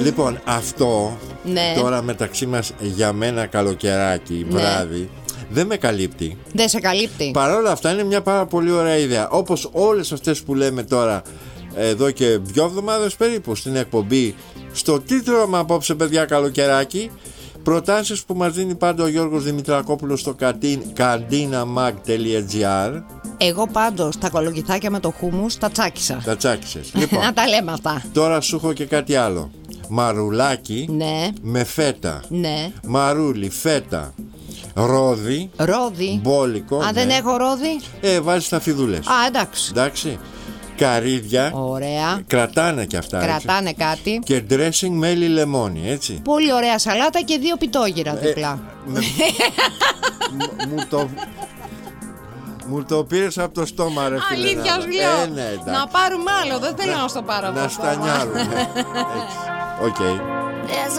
Λοιπόν, αυτό Ναι. τώρα μεταξύ μας για μένα καλοκαιράκι, Ναι. βράδυ, δεν με καλύπτει. Δεν σε καλύπτει. Παρ' όλα αυτά είναι μια πάρα πολύ ωραία ιδέα. Όπως όλες αυτές που λέμε τώρα εδώ και 2 εβδομάδες περίπου στην εκπομπή, στο τι τρώμε απόψε παιδιά καλοκαιράκι, προτάσεις που μας δίνει πάντα ο Γιώργος Δημητρακόπουλος στο cantinamag.gr. Εγώ πάντως τα κολοκυθάκια με το χούμους τα τσάκισα. Τα τσάκισες. Λοιπόν, Να τα λέμε αυτά. τώρα σου έχω και κάτι άλλο. Μαρουλάκι Ναι, με φέτα. ναι. Μαρούλι, φέτα, ρόδι, Ρόδι. μπόλικο. Αν δεν ναι. έχω ρόδι. Βάζεις τα φιδούλες. Α, εντάξει. Εντάξει. Καρύδια. Ωραία. Κρατάνε και αυτά. έτσι. Κρατάνε κάτι. Και dressing μέλι λεμόνι, έτσι. Πολύ ωραία σαλάτα και 2 πιτόγυρα δίπλα. Μου το πήρες από το στόμα, ρε φίλε. Αλήθεια σου λέω. Ναι, εντάξει. Να πάρουμε άλλο. Δεν θέλω να στο πάρω Να αυτό. στανιάρουμε. Οκ. There's